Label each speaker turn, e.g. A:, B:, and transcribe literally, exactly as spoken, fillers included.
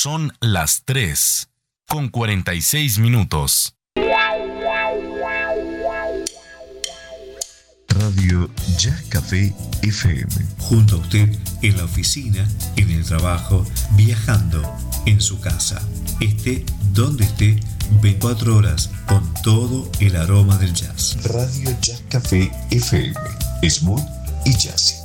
A: Son las tres, con cuarenta y seis minutos.
B: Radio Jazz Café F M.
C: Junto a usted en la oficina, en el trabajo, viajando, en su casa. Esté donde esté, veinticuatro horas con todo el aroma del jazz.
B: Radio Jazz Café F M. Smooth y jazzy.